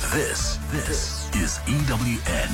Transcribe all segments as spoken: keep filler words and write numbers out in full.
This, this is E W N.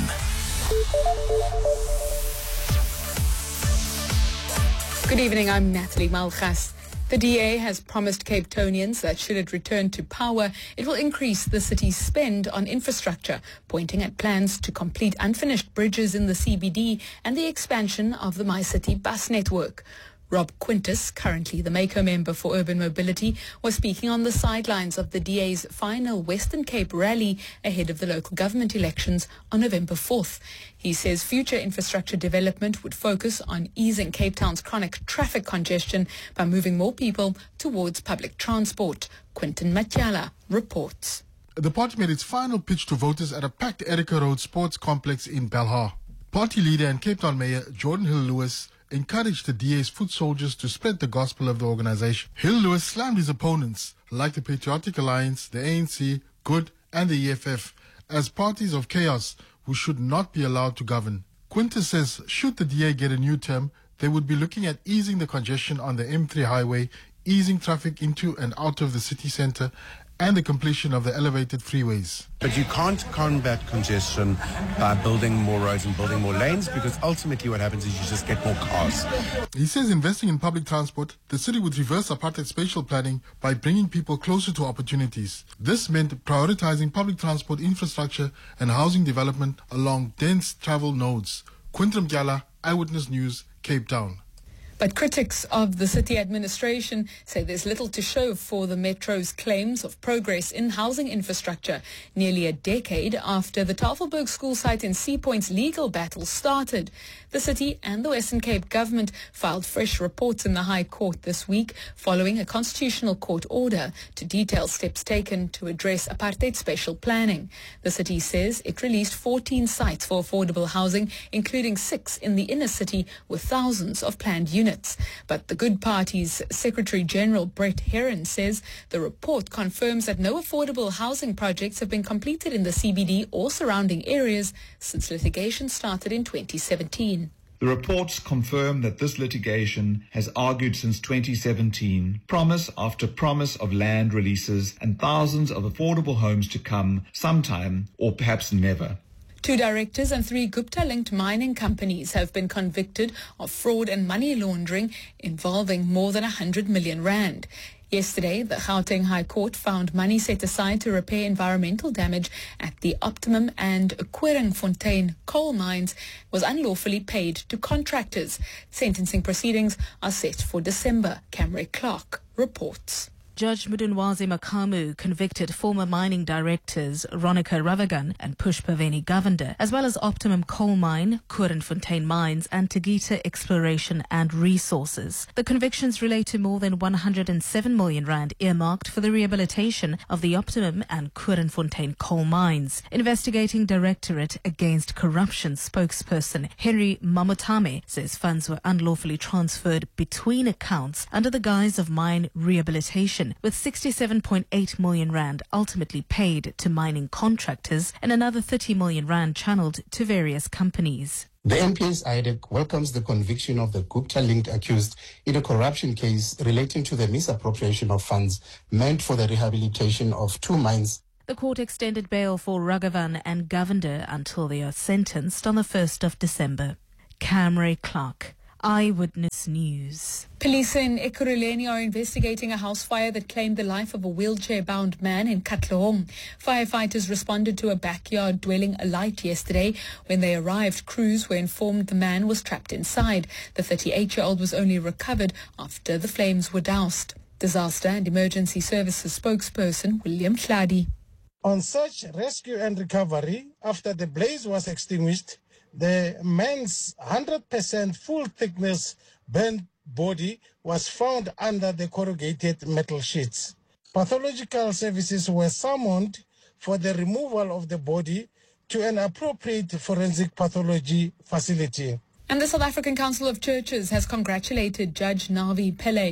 Good evening, I'm Natalie Malgas. The D A has promised Cape Townians that should it return to power, it will increase the city's spend on infrastructure, pointing at plans to complete unfinished bridges in the C B D and the expansion of the MyCity bus network. Rob Quintus, currently the MACO member for Urban Mobility, was speaking on the sidelines of the D A's final Western Cape rally ahead of the local government elections on November fourth. He says future infrastructure development would focus on easing Cape Town's chronic traffic congestion by moving more people towards public transport. Quinton Matyala reports. The party made its final pitch to voters at a packed Erica Road sports complex in Belhar. Party leader and Cape Town Mayor Jordan Hill-Lewis encouraged the D A's foot soldiers to spread the gospel of the organization. Hill-Lewis slammed his opponents, like the Patriotic Alliance, the A N C, Good and the E F F, as parties of chaos who should not be allowed to govern. Quintus says should the D A get a new term, they would be looking at easing the congestion on the M three highway, easing traffic into and out of the city centre, and the completion of the elevated freeways. But you can't combat congestion by building more roads and building more lanes, because ultimately what happens is you just get more cars. He says investing in public transport, the city would reverse apartheid spatial planning by bringing people closer to opportunities. This meant prioritizing public transport infrastructure and housing development along dense travel nodes. Quinton Matyala, Eyewitness News, Cape Town. But critics of the city administration say there's little to show for the Metro's claims of progress in housing infrastructure, nearly a decade after the Tafelberg school site in Sea Point's legal battle started. The city and the Western Cape government filed fresh reports in the High Court this week following a constitutional court order to detail steps taken to address apartheid spatial planning. The city says it released fourteen sites for affordable housing, including six in the inner city with thousands of planned units. But the Good Party's Secretary General Brett Heron says the report confirms that no affordable housing projects have been completed in the C B D or surrounding areas since litigation started in twenty seventeen. The reports confirm that this litigation has argued since twenty seventeen, promise after promise of land releases and thousands of affordable homes to come sometime or perhaps never. Two directors and three Gupta-linked mining companies have been convicted of fraud and money laundering involving more than one hundred million rand. Yesterday, the Gauteng High Court found money set aside to repair environmental damage at the Optimum and Koringfontein coal mines was unlawfully paid to contractors. Sentencing proceedings are set for December. Camry Clark reports. Judge Mudunwazi Makamu convicted former mining directors Ronica Ravagan and Pushpaveni Govender, as well as Optimum Coal Mine, Koringfontein Mines and Tegeta Exploration and Resources. The convictions relate to more than one hundred seven million rand earmarked for the rehabilitation of the Optimum and Koringfontein coal mines. Investigating Directorate Against Corruption spokesperson Henry Mamotame says funds were unlawfully transferred between accounts under the guise of mine rehabilitation, with sixty-seven point eight million rand ultimately paid to mining contractors and another thirty million rand channeled to various companies. The N P S I D E C welcomes the conviction of the Gupta-linked accused in a corruption case relating to the misappropriation of funds meant for the rehabilitation of two mines. The court extended bail for Raghavan and Govender until they are sentenced on the first of December. Camry Clark, Eyewitness News. Police in Ekurhuleni are investigating a house fire that claimed the life of a wheelchair-bound man in Katlehong. Firefighters responded to a backyard dwelling alight yesterday. When they arrived, crews were informed the man was trapped inside. The thirty-eight-year-old was only recovered after the flames were doused. Disaster and Emergency Services spokesperson William Hladi. On search, rescue and recovery, after the blaze was extinguished, the man's one hundred percent full thickness burnt body was found under the corrugated metal sheets. Pathological services were summoned for the removal of the body to an appropriate forensic pathology facility. And the South African Council of Churches has congratulated Judge Navi Pillay,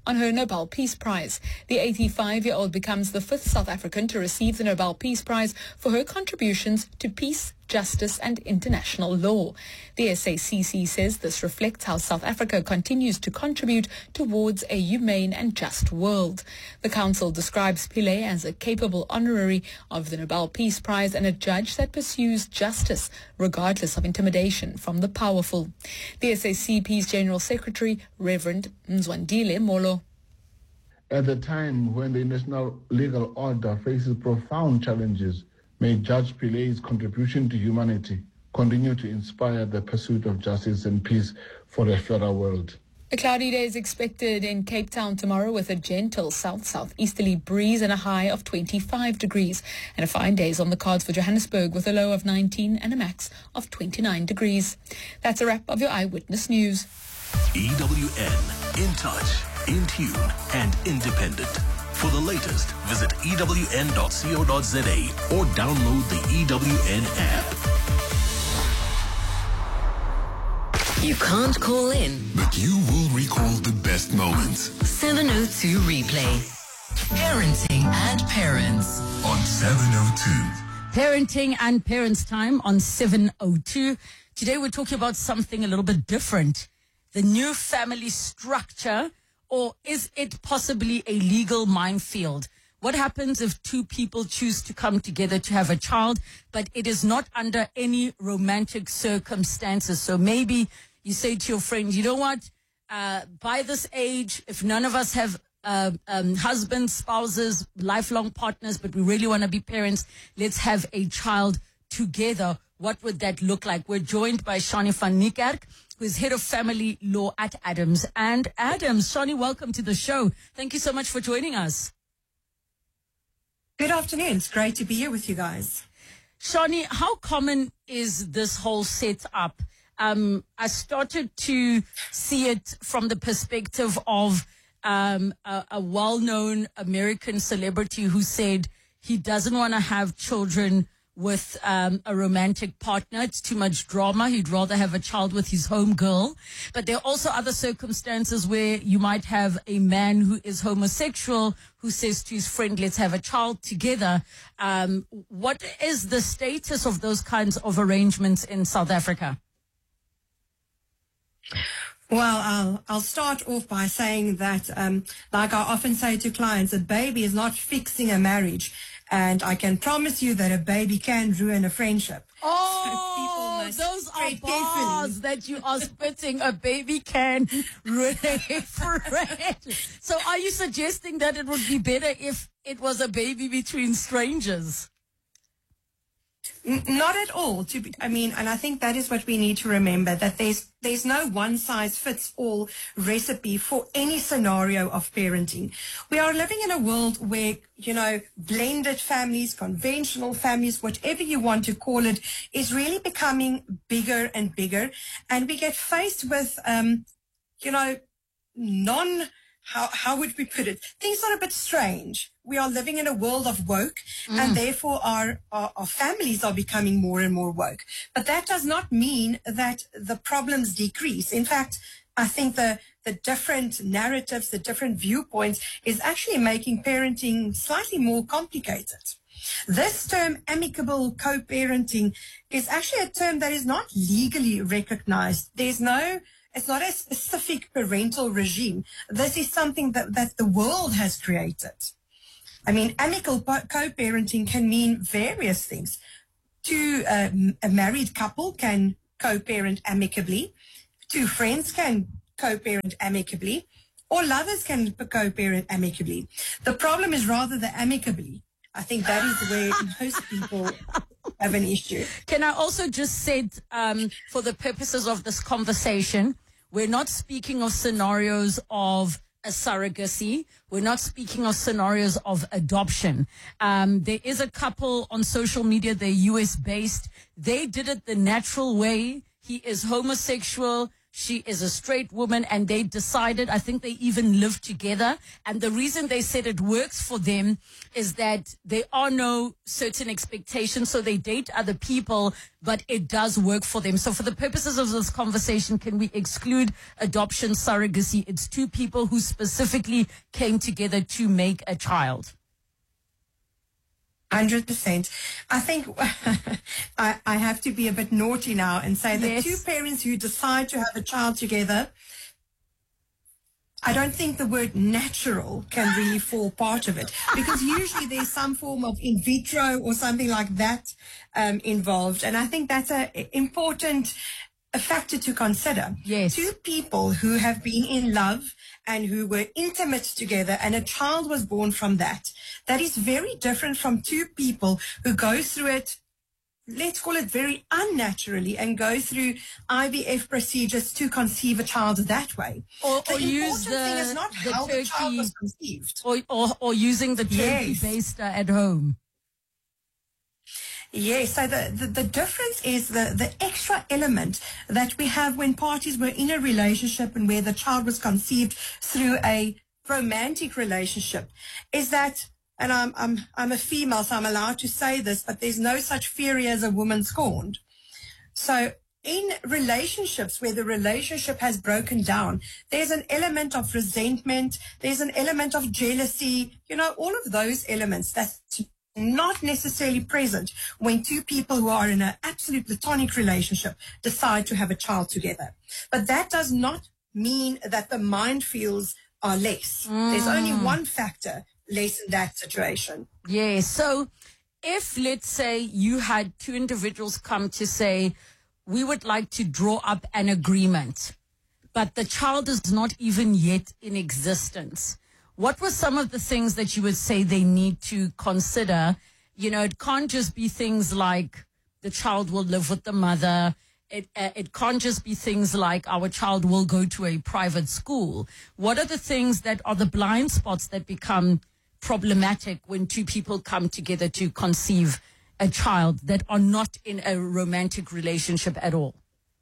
on her Nobel Peace Prize. The eighty-five-year-old becomes the fifth South African to receive the Nobel Peace Prize for her contributions to peace, justice and international law. The S A C C says this reflects how South Africa continues to contribute towards a humane and just world. The council describes Pillay as a capable honorary of the Nobel Peace Prize and a judge that pursues justice regardless of intimidation from the powerful. The S A C P's General Secretary, Reverend Mzwandile Molo. At a time when the international legal order faces profound challenges, may Judge Pillay's contribution to humanity continue to inspire the pursuit of justice and peace for a fairer world. A cloudy day is expected in Cape Town tomorrow with a gentle south-southeasterly breeze and a high of twenty-five degrees. And a fine day is on the cards for Johannesburg with a low of nineteen and a max of twenty-nine degrees. That's a wrap of your Eyewitness News. E W N, in touch, in tune and independent. For the latest, visit E W N dot co dot za or download the E W N app. You can't call in, but you will recall the best moments. seven oh two Replay. Parenting and Parents. On seven oh two. Parenting and Parents time on seven oh two. Today we're talking about something a little bit different. The new family structure, or is it possibly a legal minefield? What happens if two people choose to come together to have a child, but it is not under any romantic circumstances? So maybe you say to your friend, you know what, uh, by this age, if none of us have uh, um, husbands, spouses, lifelong partners, but we really want to be parents, let's have a child together. What would that look like? We're joined by Shani van Niekerk, who is head of family law at Adams and Adams. Shani, welcome to the show. Thank you so much for joining us. Good afternoon. It's great to be here with you guys. Shani, how common is this whole setup? Um, I started to see it from the perspective of um, a, a well-known American celebrity who said he doesn't want to have children with um, a romantic partner. It's too much drama. He'd rather have a child with his home girl. But there are also other circumstances where you might have a man who is homosexual who says to his friend, let's have a child together. Um, what is the status of those kinds of arrangements in South Africa? Well, I'll, I'll start off by saying that, um, like I often say to clients, a baby is not fixing a marriage. And I can promise you that a baby can ruin a friendship. Oh, so those are bars that you are spitting. A baby can ruin a friend. So are you suggesting that it would be better if it was a baby between strangers? Not at all. To be, I mean, and I think that is what we need to remember, that there's there's no one-size-fits-all recipe for any scenario of parenting. We are living in a world where, you know, blended families, conventional families, whatever you want to call it, is really becoming bigger and bigger. And we get faced with, um, you know, non... How how would we put it? Things are a bit strange. We are living in a world of woke, mm. and therefore our, our, our families are becoming more and more woke. But that does not mean that the problems decrease. In fact, I think the, the different narratives, the different viewpoints is actually making parenting slightly more complicated. This term, amicable co-parenting, is actually a term that is not legally recognized. There's no... It's not a specific parental regime. This is something that, that the world has created. I mean, amicable co-parenting can mean various things. Two, uh, a married couple can co-parent amicably. Two friends can co-parent amicably. Or lovers can co-parent amicably. The problem is rather the amicably. I think that is where most people have an issue. Can I also just say, um, for the purposes of this conversation, we're not speaking of scenarios of a surrogacy. We're not speaking of scenarios of adoption. Um, there is a couple on social media, they're U S based. They did it the natural way. He is homosexual. She is a straight woman, and they decided, I think they even live together. And the reason they said it works for them is that there are no certain expectations, so they date other people, but it does work for them. So for the purposes of this conversation, can we exclude adoption, surrogacy? It's two people who specifically came together to make a child. one hundred percent. I think I, I have to be a bit naughty now and say that Yes. two parents who decide to have a child together, I don't think the word natural can really fall part of it, because usually there's some form of in vitro or something like that um, involved. And I think that's an important a factor to consider. Yes. Two people who have been in love and who were intimate together and a child was born from that. That is very different from two people who go through it, let's call it very unnaturally, and go through I V F procedures to conceive a child that way. Or, the or use important thing is the, not the how the child turkey, was conceived. or, or, or using the turkey Yes. baster at home. Yes, so the, the, the difference is the, the extra element that we have when parties were in a relationship and where the child was conceived through a romantic relationship is that, and I'm, I'm, I'm a female, so I'm allowed to say this, but there's no such fury as a woman scorned. So in relationships where the relationship has broken down, there's an element of resentment, there's an element of jealousy, you know, all of those elements that's not necessarily present when two people who are in an absolute platonic relationship decide to have a child together. But that does not mean that the minefields are less. Mm. There's only one factor less in that situation. Yeah. So if, let's say, you had two individuals come to say, we would like to draw up an agreement, but the child is not even yet in existence, what were some of the things that you would say they need to consider? You know, it can't just be things like the child will live with the mother. It, uh, it can't just be things like our child will go to a private school. What are the things that are the blind spots that become problematic when two people come together to conceive a child that are not in a romantic relationship at all?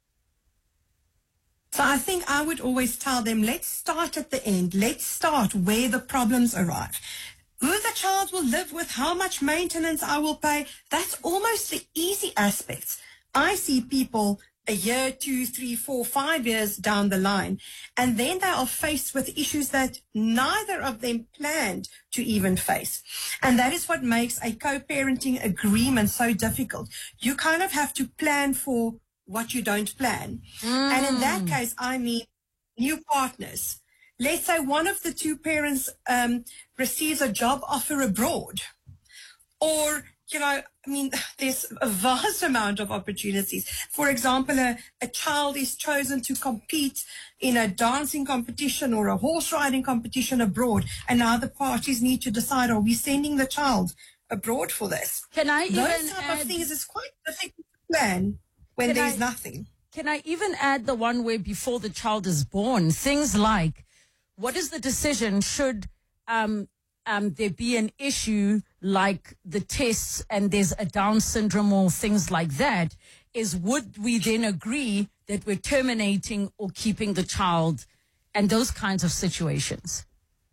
So I think I would always tell them, let's start at the end. Let's start where the problems arrive. Who the child will live with, how much maintenance I will pay, that's almost the easy aspects. I see people a year, two, three, four, five years down the line, and then they are faced with issues that neither of them planned to even face. And that is what makes a co-parenting agreement so difficult. You kind of have to plan for what you don't plan. Mm. And in that case, I mean new partners. Let's say one of the two parents um, receives a job offer abroad. Or, you know, I mean, there's a vast amount of opportunities. For example, a, a child is chosen to compete in a dancing competition or a horse riding competition abroad. And now the parties need to decide, are we sending the child abroad for this? Can I Those even type add, of things is quite difficult to plan when Can there's I- nothing. Can I even add the one where before the child is born, things like, what is the decision? Should um, um, there be an issue like the tests and there's a Down syndrome or things like that? Is would we then agree that we're terminating or keeping the child and those kinds of situations?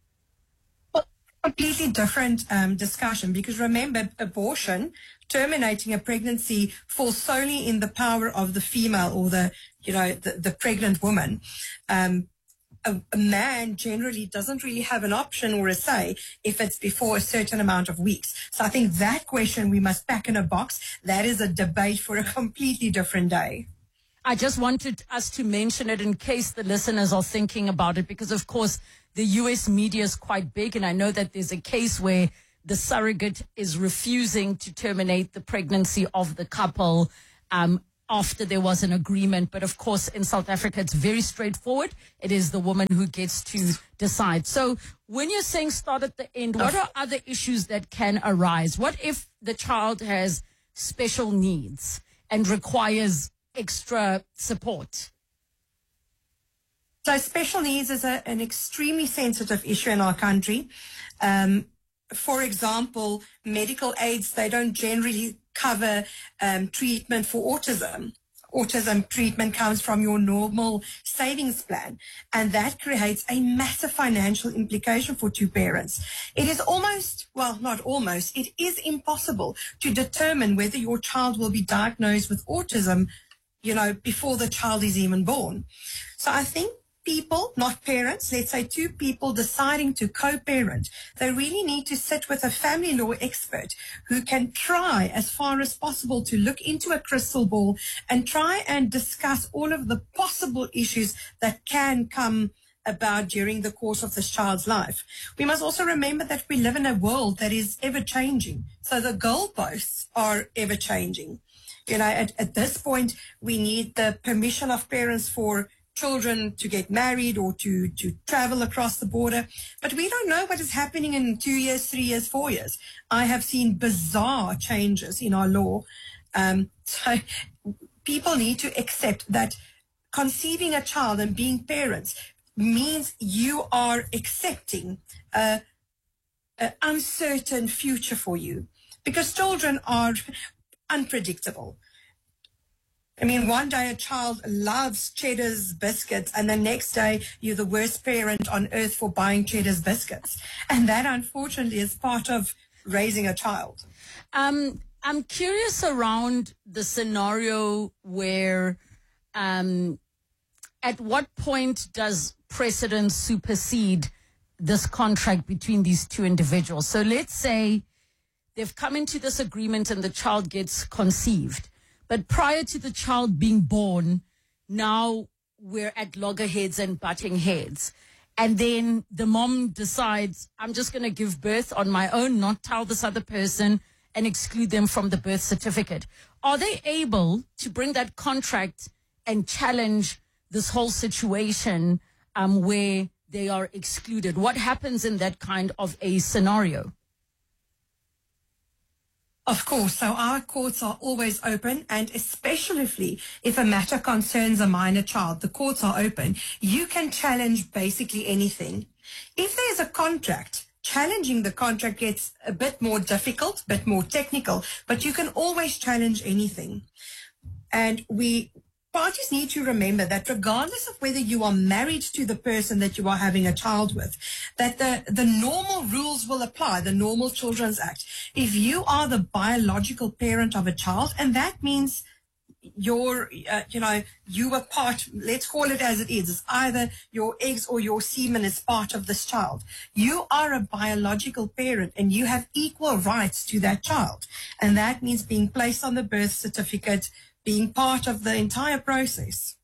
Completely different um, discussion, because remember, abortion, terminating a pregnancy, falls solely in the power of the female or the, you know, the, the pregnant woman. Um, a, a man generally doesn't really have an option or a say if it's before a certain amount of weeks. So I think that question we must pack in a box. That is a debate for a completely different day. I just wanted us to mention it in case the listeners are thinking about it, because, of course, the U S media is quite big, and I know that there's a case where the surrogate is refusing to terminate the pregnancy of the couple um, after there was an agreement. But, of course, in South Africa, it's very straightforward. It is the woman who gets to decide. So when you're saying start at the end, what are other issues that can arise? What if the child has special needs and requires extra support? So special needs is a, an extremely sensitive issue in our country. Um, for example, medical aids, they don't generally cover um, treatment for autism. autism treatment comes from your normal savings plan. And that creates a massive financial implication for two parents. It is almost, well, not almost, it is impossible to determine whether your child will be diagnosed with autism, you know, before the child is even born. So I think people, not parents, let's say two people deciding to co-parent, they really need to sit with a family law expert who can try as far as possible to look into a crystal ball and try and discuss all of the possible issues that can come about during the course of this child's life. We must also remember that we live in a world that is ever-changing. So the goalposts are ever-changing. You know, at, at this point, we need the permission of parents for children to get married or to, to travel across the border. But we don't know what is happening in two years, three years, four years. I have seen bizarre changes in our law. Um, so people need to accept that conceiving a child and being parents means you are accepting a, a uncertain future for you, because children are unpredictable. I mean, one day a child loves Cheddar's biscuits and the next day you're the worst parent on earth for buying Cheddar's biscuits. And that, unfortunately, is part of raising a child. Um, I'm curious around the scenario where um, at what point does precedent supersede this contract between these two individuals? So let's say they've come into this agreement and the child gets conceived. But prior to the child being born, now we're at loggerheads and butting heads. And then the mom decides, I'm just going to give birth on my own, not tell this other person, and exclude them from the birth certificate. Are they able to bring that contract and challenge this whole situation um, where they are excluded? What happens in that kind of a scenario? Of course. So our courts are always open, and especially if a matter concerns a minor child, the courts are open. You can challenge basically anything. If there's a contract, challenging the contract gets a bit more difficult, a bit more technical, but you can always challenge anything. And we parties need to remember that regardless of whether you are married to the person that you are having a child with, that the, the normal rules will apply, the Normal Children's Act. If you are the biological parent of a child, and that means your, uh, you know, you were part, let's call it as it is, it's either your eggs or your semen is part of this child. You are a biological parent and you have equal rights to that child. And that means being placed on the birth certificate, being part of the entire process.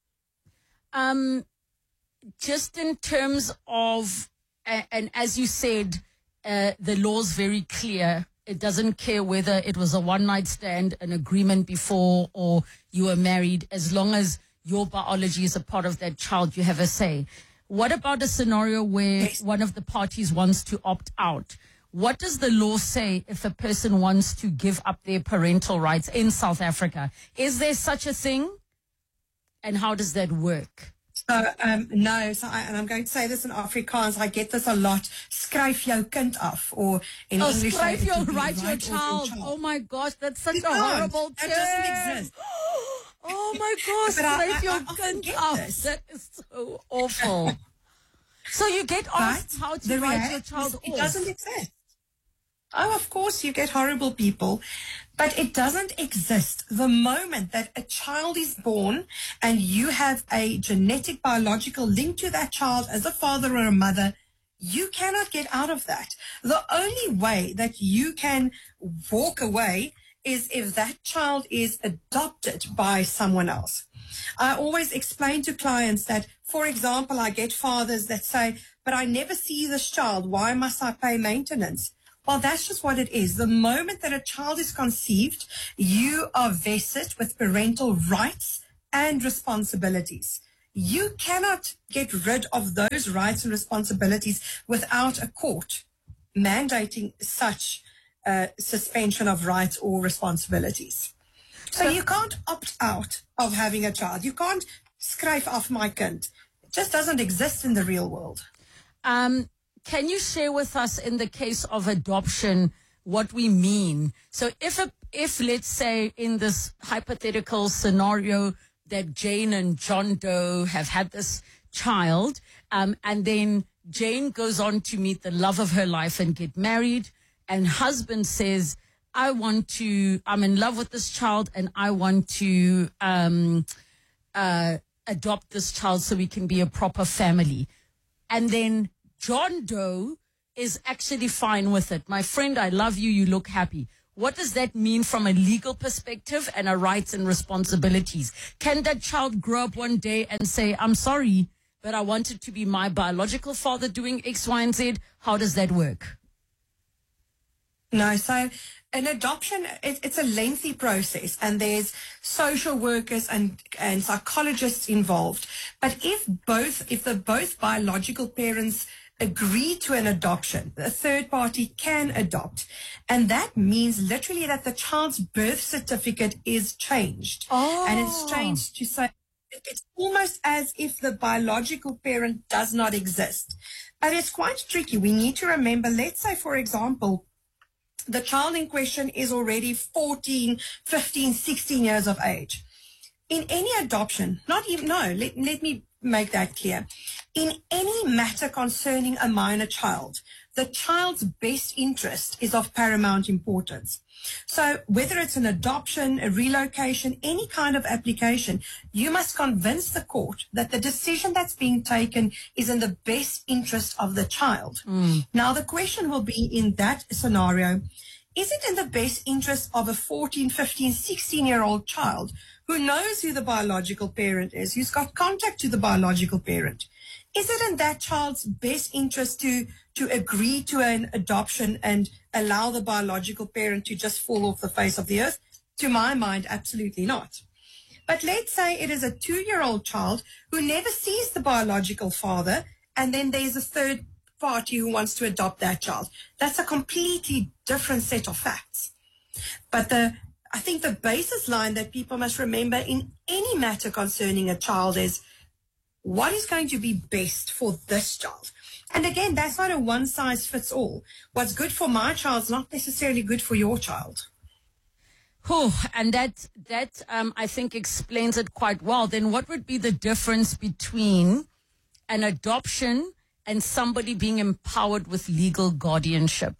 Um, just in terms of, uh, and as you said, uh, the law's very clear. It doesn't care whether it was a one-night stand, an agreement before, or you were married. As long as your biology is a part of that child, you have a say. What about a scenario where yes. one of the parties wants to opt out? What does the law say if a person wants to give up their parental rights in South Africa? Is there such a thing? And how does that work? So, um, no, so I, and I'm going to say this in Afrikaans, I get this a lot. Skryf jou kind af, or in oh, English. Skryf jou right your child. child. Oh my gosh, that's such you a horrible term. That doesn't exist. Oh my gosh, skryf jou kind af. That is so awful. So you get asked how to write your child off. It doesn't exist. Oh, of course, you get horrible people, but it doesn't exist. The moment that a child is born and you have a genetic biological link to that child as a father or a mother, you cannot get out of that. The only way that you can walk away is if that child is adopted by someone else. I always explain to clients that, for example, I get fathers that say, but I never see this child. Why must I pay maintenance? Well, that's just what it is. The moment that a child is conceived, you are vested with parental rights and responsibilities. You cannot get rid of those rights and responsibilities without a court mandating such uh, suspension of rights or responsibilities. So you can't opt out of having a child. You can't skryf af my kind. It just doesn't exist in the real world. Um. Can you share with us, in the case of adoption, what we mean. So if, a, if let's say in this hypothetical scenario that Jane and John Doe have had this child, um, and then Jane goes on to meet the love of her life and get married, and husband says, I want to, I'm in love with this child and I want to um, uh, adopt this child so we can be a proper family. And then John Doe is actually fine with it. My friend, I love you, you look happy. What does that mean from a legal perspective and a rights and responsibilities? Can that child grow up one day and say, I'm sorry, but I wanted to be my biological father doing X, Y, and Z? How does that work? No, so an adoption, it, it's a lengthy process, and there's social workers and, and psychologists involved. But if both, if the both biological parents agree to an adoption, a third party can adopt. And that means literally that the child's birth certificate is changed. Oh. And it's changed to say, it's almost as if the biological parent does not exist. But it's quite tricky. We need to remember, let's say, for example, the child in question is already fourteen, fifteen, sixteen years of age. In any adoption, not even, no, let, let me make that clear. In any matter concerning a minor child, the child's best interest is of paramount importance. So whether it's an adoption, a relocation, any kind of application, you must convince the court that the decision that's being taken is in the best interest of the child. Mm. Now, the question will be in that scenario, is it in the best interest of a fourteen, fifteen, sixteen-year-old child who knows who the biological parent is, who's got contact to the biological parent? Is it in that child's best interest to, to agree to an adoption and allow the biological parent to just fall off the face of the earth? To my mind, absolutely not. But let's say it is a two-year-old child who never sees the biological father, and then there's a third party who wants to adopt that child. That's a completely different set of facts. But the, I think the basis line that people must remember in any matter concerning a child is, what is going to be best for this child? And again, that's not a one-size-fits-all. What's good for my child is not necessarily good for your child. Oh, and that, that um, I think, explains it quite well. Then what would be the difference between an adoption and somebody being empowered with legal guardianship?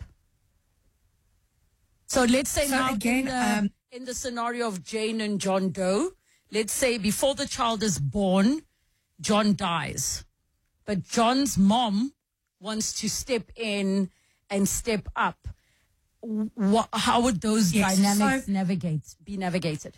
So let's say so now again, in, the, um, in the scenario of Jane and John Doe, let's say before the child is born, John dies. But John's mom wants to step in and step up. What, how would those yes, dynamics so navigate, be navigated?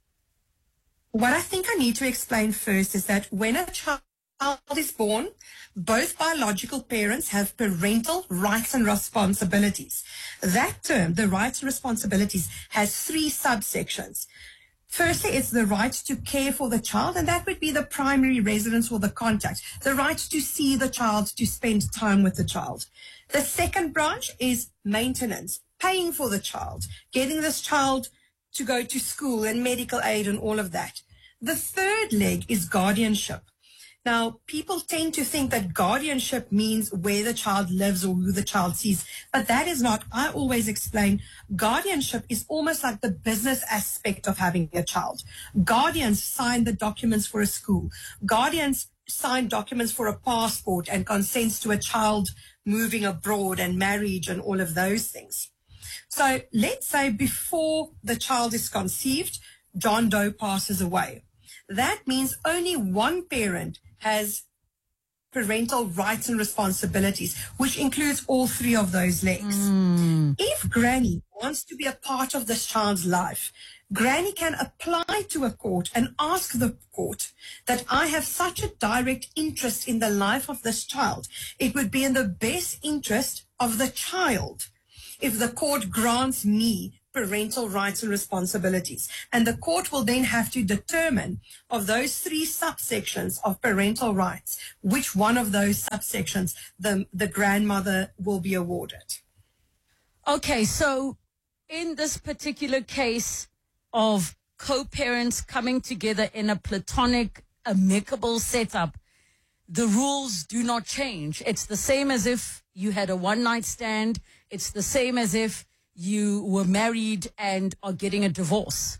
What I think I need to explain first is that when a child is born, both biological parents have parental rights and responsibilities. That term, the rights and responsibilities, has three subsections. Firstly, it's the right to care for the child, and that would be the primary residence or the contact, the right to see the child, to spend time with the child. The second branch is maintenance, paying for the child, getting this child to go to school and medical aid and all of that. The third leg is guardianship. Now, people tend to think that guardianship means where the child lives or who the child sees, but that is not. I always explain guardianship is almost like the business aspect of having a child. Guardians sign the documents for a school. Guardians sign documents for a passport and consents to a child moving abroad and marriage and all of those things. So let's say before the child is conceived, John Doe passes away. That means only one parent has parental rights and responsibilities, which includes all three of those legs. Mm. If Granny wants to be a part of this child's life, Granny can apply to a court and ask the court that I have such a direct interest in the life of this child. It would be in the best interest of the child if the court grants me parental rights and responsibilities. And the court will then have to determine of those three subsections of parental rights, which one of those subsections the, the grandmother will be awarded. Okay, so in this particular case of co-parents coming together in a platonic, amicable setup, the rules do not change. It's the same as if you had a one-night stand. It's the same as if you were married and are getting a divorce.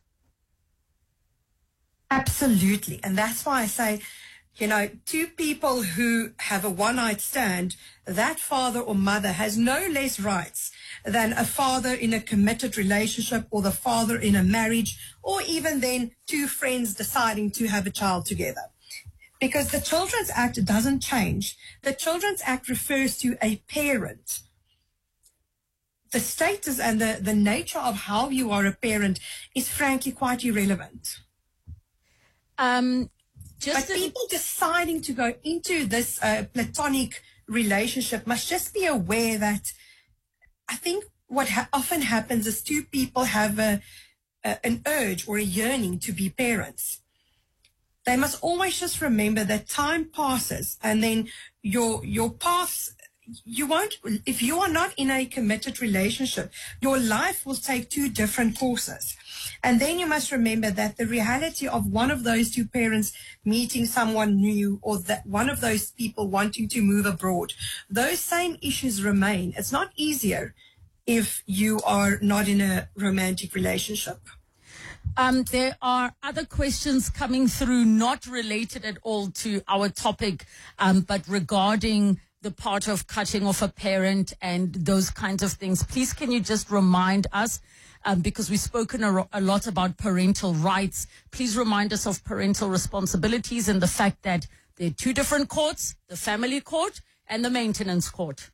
Absolutely. And that's why I say, you know, two people who have a one-night stand, that father or mother has no less rights than a father in a committed relationship or the father in a marriage, or even then two friends deciding to have a child together. Because the Children's Act doesn't change. The Children's Act refers to a parent. The status and the, the nature of how you are a parent is frankly quite irrelevant. Um, Just but people deciding to go into this uh, platonic relationship must just be aware that I think what ha- often happens is two people have a, a, an urge or a yearning to be parents. They must always just remember that time passes, and then your your paths, you won't, if you are not in a committed relationship, your life will take two different courses. And then you must remember that the reality of one of those two parents meeting someone new, or that one of those people wanting to move abroad, those same issues remain. It's not easier if you are not in a romantic relationship. Um, there are other questions coming through, not related at all to our topic, um, but regarding the part of cutting off a parent and those kinds of things. Please, can you just remind us, um, because we've spoken a, a lot about parental rights, please remind us of parental responsibilities and the fact that there are two different courts, the family court and the maintenance court.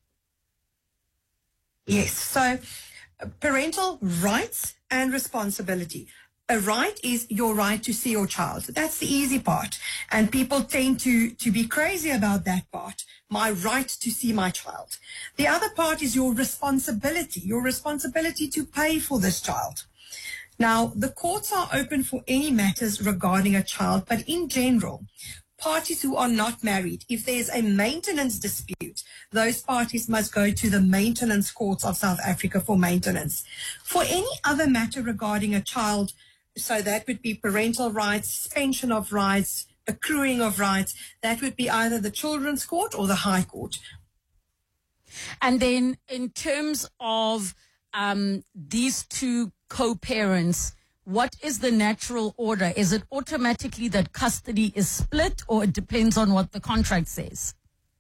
Yes, so uh, parental rights and responsibility. A right is your right to see your child. That's the easy part. And people tend to, to be crazy about that part. My right to see my child. The other part is your responsibility, your responsibility to pay for this child. Now, the courts are open for any matters regarding a child, but in general, parties who are not married, if there's a maintenance dispute, those parties must go to the maintenance courts of South Africa for maintenance. For any other matter regarding a child, so that would be parental rights, suspension of rights, accruing of rights, that would be either the Children's Court or the High Court. And then in terms of um, these two co-parents, what is the natural order? Is it automatically that custody is split, or it depends on what the contract says?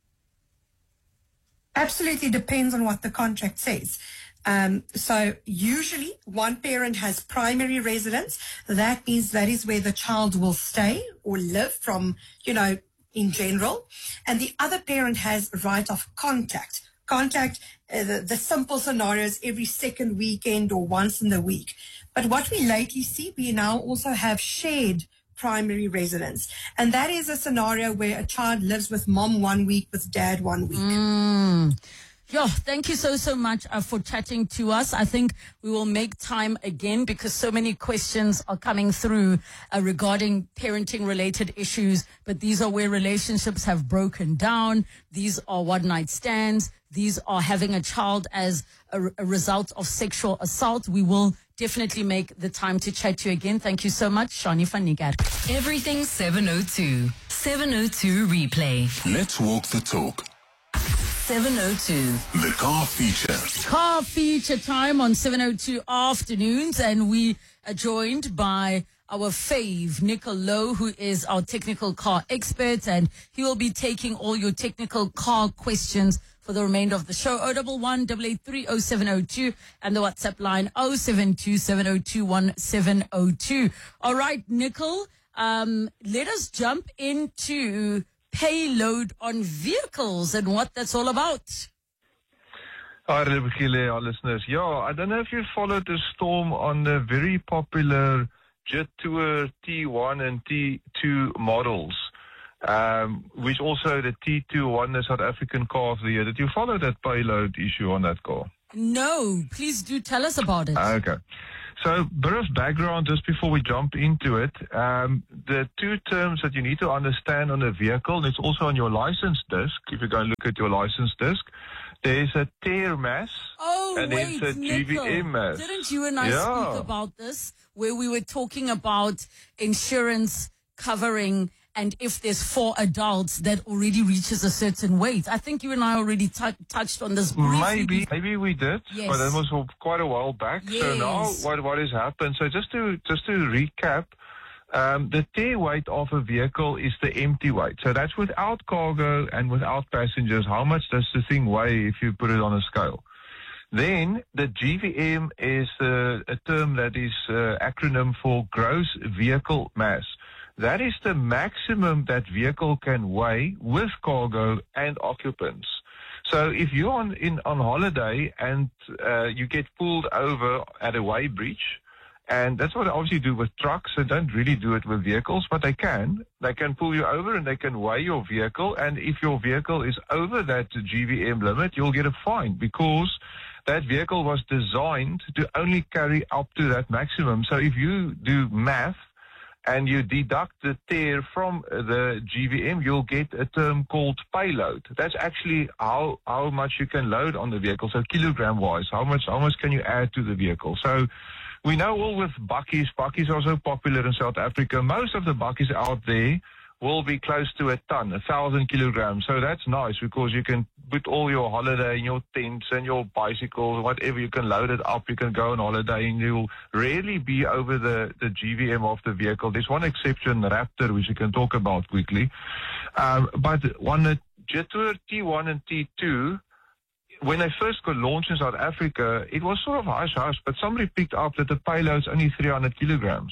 Absolutely depends on what the contract says. Um, so usually one parent has primary residence. That means that is where the child will stay or live from, you know, in general. And the other parent has right of contact. Contact, uh, the, the simple scenarios every second weekend or once in the week. But what we lately see, we now also have shared primary residence. And that is a scenario where a child lives with mom one week, with dad one week. Mm. Yeah, thank you so, so much uh, for chatting to us. I think we will make time again because so many questions are coming through uh, regarding parenting-related issues. But these are where relationships have broken down. These are one-night stands. These are having a child as a, a result of sexual assault. We will definitely make the time to chat to you again. Thank you so much, Shani van Niekerk. Everything seven oh two. seven oh two replay. Let's walk the talk. seven oh two. The car feature. Car feature time on seven oh two afternoons, and we are joined by our fave, Nicol Lowe, who is our technical car expert, and he will be taking all your technical car questions for the remainder of the show. oh one one, eight eight three, oh seven oh two and the WhatsApp line oh seven two, seven oh two, one seven oh two. All right, Nicol, um, let us jump into payload on vehicles and what that's all about. Hi, Rebekile, our listeners. Yeah, I don't know if you followed the storm on the very popular Jet Tour T one and T two models, um, which also the T two won the South African Car of the Year. Did you follow that payload issue on that car? No, please do tell us about it. Okay. So, bit of background just before we jump into it. Um, the two terms that you need to understand on a vehicle, and it's also on your license disc, if you go and look at your license disc, there's a tear mass oh, and wait, there's a Nicol, G V M mass. Didn't you and I yeah. speak about this, where we were talking about insurance covering and if there's four adults that already reaches a certain weight. I think you and I already t- touched on this briefly. Maybe, maybe we did, Yes. but that was quite a while back. So now Yes. what, what has happened? So just to, just to recap, um, the tear weight of a vehicle is the empty weight. So that's without cargo and without passengers. How much does the thing weigh if you put it on a scale? Then the G V M is uh, a term that is uh, acronym for gross vehicle mass. That is the maximum that vehicle can weigh with cargo and occupants. So if you're on in on holiday and uh, you get pulled over at a weigh breach, and that's what they obviously do with trucks. They don't really do it with vehicles, but they can. They can pull you over and they can weigh your vehicle. And if your vehicle is over that G V M limit, you'll get a fine because that vehicle was designed to only carry up to that maximum. So if you do math and you deduct the tear from the G V M, you'll get a term called payload. That's actually how how much you can load on the vehicle. So kilogram-wise, how much how much can you add to the vehicle? So we know all with bakkies. Bakkies are so popular in South Africa. Most of the bakkies out there will be close to a ton, a thousand kilograms. So that's nice because you can put all your holiday and your tents and your bicycles, whatever, you can load it up. You can go on holiday and you'll rarely be over the, the G V M of the vehicle. There's one exception, Raptor, which you can talk about quickly. Um, but on the Jetour T one and T two, when they first got launched in South Africa, it was sort of hush-hush, but somebody picked up that the payload's only three hundred kilograms.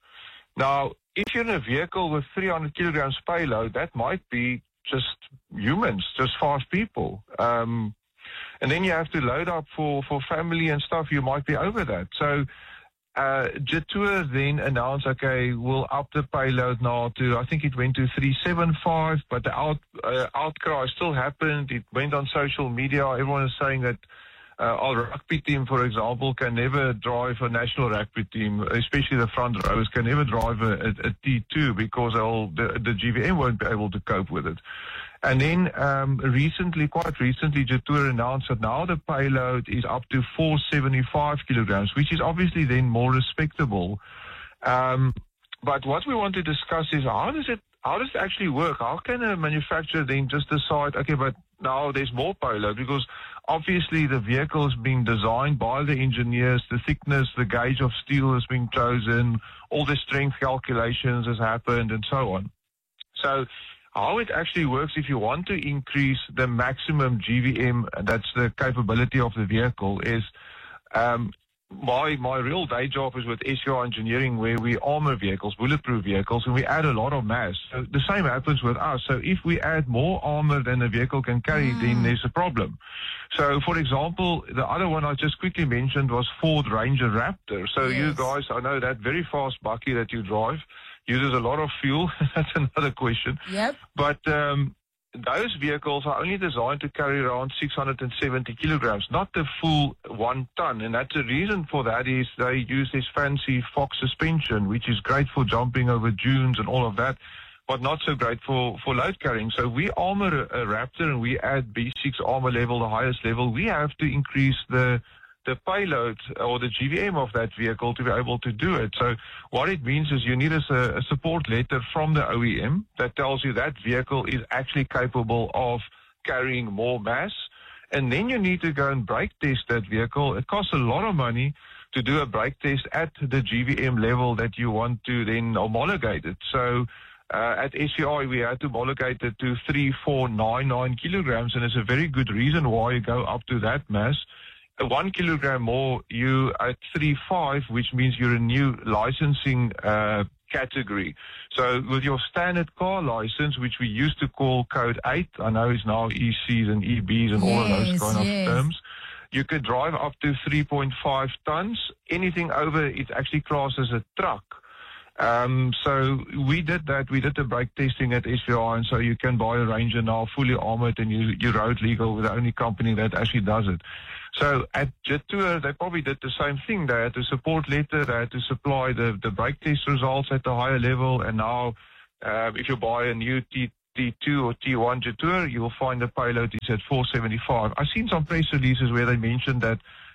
Now, if you're in a vehicle with three hundred kilograms payload, that might be just humans, just five people. Um, and then you have to load up for, for family and stuff, you might be over that. So uh, Jetour then announced, okay, we'll up the payload now to, I think it went to three seventy-five, but the out, uh, outcry still happened. It went on social media. Everyone is saying that uh, our rugby team, for example, can never drive a national rugby team, especially the front rowers, can never drive a, a, a T two because they'll, the, the G V M won't be able to cope with it. And then um, recently, quite recently, Jetour announced that now the payload is up to four seventy-five kilograms, which is obviously then more respectable. Um, but what we want to discuss is how does it how does it actually work? How can a manufacturer then just decide, okay, but now there's more payload? Because obviously the vehicle is being designed by the engineers, the thickness, the gauge of steel has been chosen, all the strength calculations has happened, and so on. So how it actually works, if you want to increase the maximum G V M, that's the capability of the vehicle, is um, my my real day job is with S U R Engineering, where we armor vehicles, bulletproof vehicles, and we add a lot of mass. So the same happens with us. So if we add more armor than the vehicle can carry, mm. then there's a problem. So, for example, the other one I just quickly mentioned was Ford Ranger Raptor. So yes. You guys, I know that very fast bakkie that you drive uses a lot of fuel. That's another question. Yep. But um, those vehicles are only designed to carry around six hundred seventy kilograms, not the full one ton. And that's the reason for that is they use this fancy Fox suspension, which is great for jumping over dunes and all of that, but not so great for, for load carrying. So we armor a, a Raptor and we add B six armor level, the highest level. We have to increase the the payload or the G V M of that vehicle to be able to do it. So what it means is you need a, a support letter from the O E M that tells you that vehicle is actually capable of carrying more mass. And then you need to go and brake test that vehicle. It costs a lot of money to do a brake test at the G V M level that you want to then homologate it. So uh, at S C I, we had to homologate it to three four nine nine kilograms, and it's a very good reason why you go up to that mass. One kilogram more, you at three five, which means you're a new licensing uh, category. So with your standard car license, which we used to call code eight, I know it's now E Cs and E Bs and yes, all of those kind yes. of terms, you could drive up to three point five tons. Anything over, it's actually classed as a truck. Um, so we did that. We did the brake testing at S V R, and so you can buy a Ranger now fully armored and you, you're road legal. We're the only company that actually does it. So at Jetour, they probably did the same thing. They had a support letter. They had to supply the, the brake test results at the higher level. And now, uh, if you buy a new T, T2 or T one Jetour, you will find the payload is at four seventy-five. I've seen some press releases where they mentioned that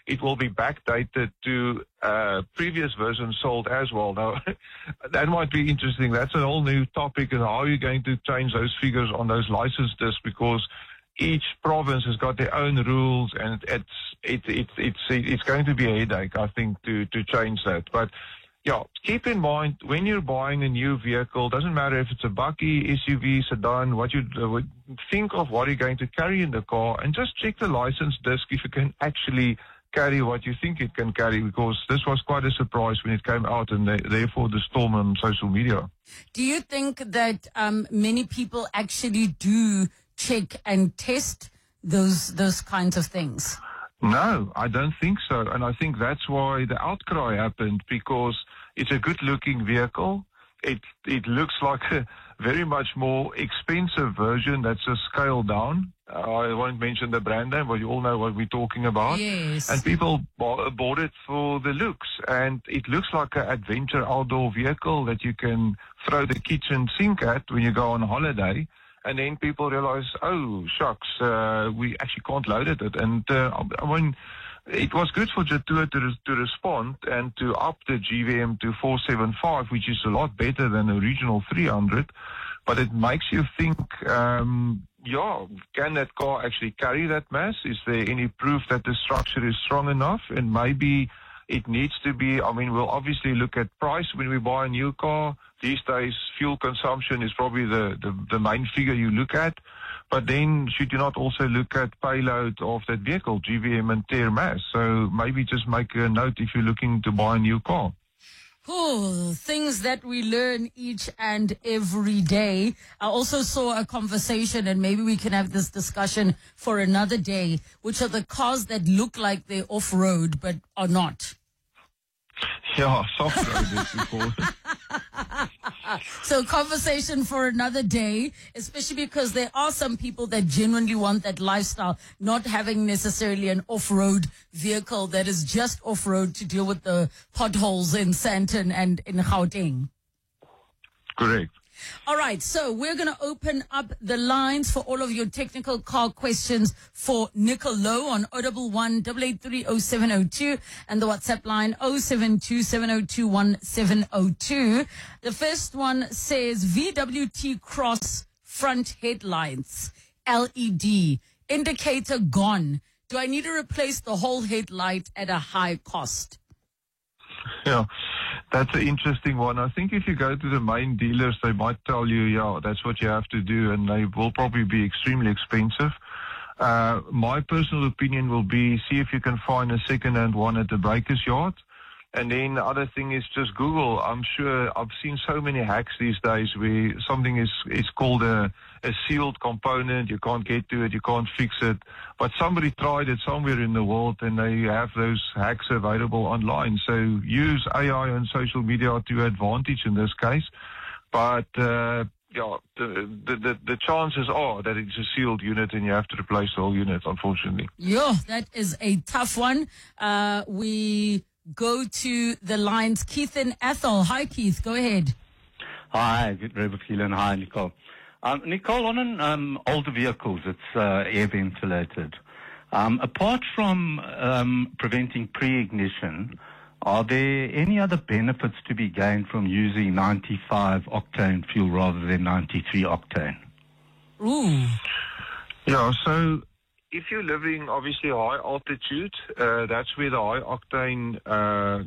it will be backdated to uh, previous versions sold as well. Now, that might be interesting. That's a whole new topic, and how are you going to change those figures on those license discs, because each province has got their own rules, and it's it, it, it's it's going to be a headache, I think, to, to change that. But yeah, keep in mind, when you're buying a new vehicle, doesn't matter if it's a bakkie, S U V, sedan, what you uh, think of what you're going to carry in the car, and just check the license disc if it can actually carry what you think it can carry, because this was quite a surprise when it came out, and they, therefore the storm on social media. Do you think that um, many people actually do check and test those those kinds of things? No, I don't think so. And I think that's why the outcry happened, because it's a good-looking vehicle. It it looks like a very much more expensive version that's a scale down. Uh, I won't mention the brand name, but you all know what we're talking about. Yes. And people bought, bought it for the looks. And it looks like an adventure outdoor vehicle that you can throw the kitchen sink at when you go on holiday. And then people realize, oh, shucks, uh, we actually can't load it. And uh, I mean, it was good for Jetour to, to respond and to up the G V M to four seventy-five, which is a lot better than the original three hundred. But it makes you think, um, yeah, can that car actually carry that mass? Is there any proof that the structure is strong enough? And maybe it needs to be, I mean, we'll obviously look at price when we buy a new car. These days, fuel consumption is probably the, the, the main figure you look at. But then should you not also look at payload of that vehicle, G V M and tear mass? So maybe just make a note if you're looking to buy a new car. Oh, things that we learn each and every day. I also saw a conversation, and maybe we can have this discussion for another day, which are the cars that look like they're off-road but are not. Yeah, soft-roaded before. So conversation for another day, especially because there are some people that genuinely want that lifestyle, not having necessarily an off-road vehicle that is just off-road to deal with the potholes in Sandton and in Gauteng. Correct. All right, so we're going to open up the lines for all of your technical car questions for Nicolo on zero one one, eight eight three, zero seven zero two and the WhatsApp line zero seven two, seven zero two, one seven zero two. The first one says V W T Cross front headlights, L E D, indicator gone. Do I need to replace the whole headlight at a high cost? Yeah, that's an interesting one. I think if you go to the main dealers, they might tell you, yeah, that's what you have to do, and they will probably be extremely expensive. Uh, my personal opinion will be, see if you can find a second-hand one at the breaker's yard. And then the other thing is just Google. I'm sure I've seen so many hacks these days where something is, is called a, a sealed component. You can't get to it. You can't fix it. But somebody tried it somewhere in the world, and they have those hacks available online. So use A I and social media to your advantage in this case. But, uh, yeah, the, the, the, the chances are that it's a sealed unit and you have to replace the whole unit, unfortunately. Yeah, that is a tough one. Uh, we go to the lines. Keith and Ethel. Hi, Keith. Go ahead. Hi, Rebecca and hi, Nicole. Um, Nicole, on an, um, older vehicles, it's uh, air ventilated. Um, apart from um, preventing pre-ignition, are there any other benefits to be gained from using ninety-five octane fuel rather than ninety-three octane? Ooh. Yeah, so if you're living obviously high altitude, uh, that's where the high octane. Uh,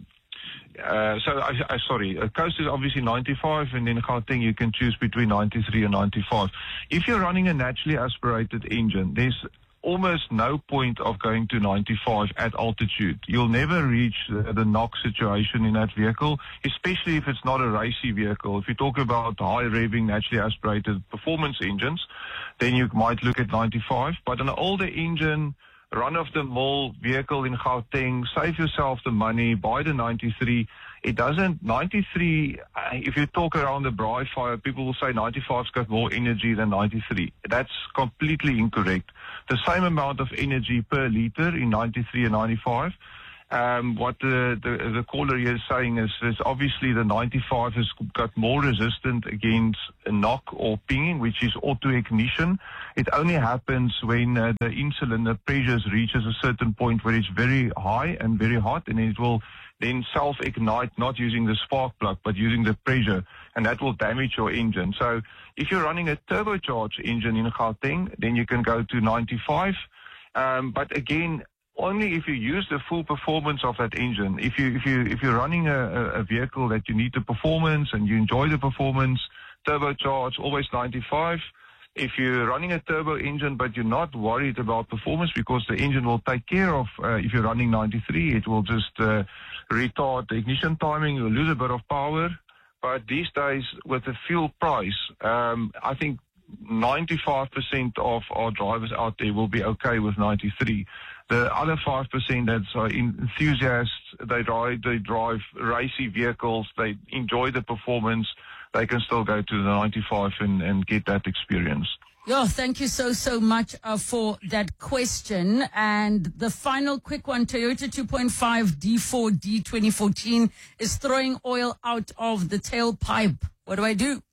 uh, so I, I sorry, uh, coast is obviously ninety-five, and then Gauteng you can choose between ninety-three and ninety-five. If you're running a naturally aspirated engine, there's almost no point of going to ninety-five at altitude. You'll never reach the, the knock situation in that vehicle, especially if it's not a racy vehicle. If you talk about high revving, naturally aspirated performance engines, then you might look at ninety-five. But an older engine, run-of-the-mill vehicle in Gauteng, save yourself the money, buy the ninety-three. It doesn't, ninety-three, if you talk around the Braai fire, people will say ninety-five's got more energy than ninety-three. That's completely incorrect. The same amount of energy per liter in ninety-three and ninety-five. Um, what the, the, the caller here is saying is, is obviously the ninety-five has got more resistant against a knock or pinging, which is auto-ignition. It only happens when uh, the insulin, the pressures reaches a certain point where it's very high and very hot, and it will then self-ignite, not using the spark plug, but using the pressure, and that will damage your engine. So if you're running a turbocharged engine in Gauteng, then you can go to ninety-five. Um, but again, only if you use the full performance of that engine. If you if you if you're running a, a vehicle that you need the performance and you enjoy the performance, turbocharged, always ninety-five. If you're running a turbo engine but you're not worried about performance because the engine will take care of, uh, if you're running ninety-three, it will just uh, retard the ignition timing, you'll lose a bit of power. But these days, with the fuel price, um, I think ninety-five percent of our drivers out there will be okay with ninety-three. The other five percent that's uh, enthusiasts, they drive, they drive racy vehicles, they enjoy the performance, they can still go to the ninety-five and, and get that experience. Yo, thank you so, so much uh, for that question. And the final quick one, Toyota two point five D four D twenty fourteen is throwing oil out of the tailpipe. What do I do?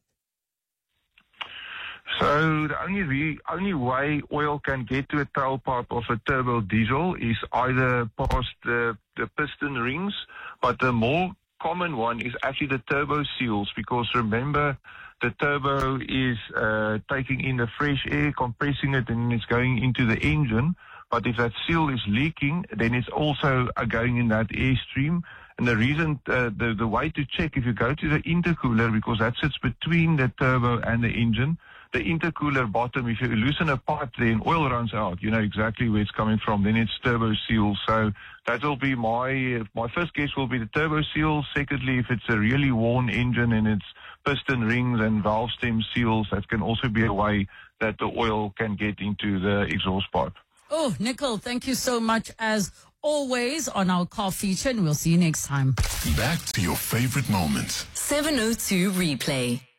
So the only re- only way oil can get to a tailpipe of a turbo diesel is either past the, the piston rings, but the more common one is actually the turbo seals, because remember, the turbo is uh, taking in the fresh air, compressing it, and it's going into the engine. But if that seal is leaking, then it's also uh, going in that airstream. And the reason, uh, the, the way to check, if you go to the intercooler, because that sits between the turbo and the engine, the intercooler bottom, if you loosen a pipe there and oil runs out, you know exactly where it's coming from. Then it's turbo seal. So that will be my, my first guess will be the turbo seal. Secondly, if it's a really worn engine and it's piston rings and valve stem seals, that can also be a way that the oil can get into the exhaust pipe. Oh, Nicol, thank you so much as always on our car feature, and we'll see you next time. Back to your favorite moments. seven oh two Replay.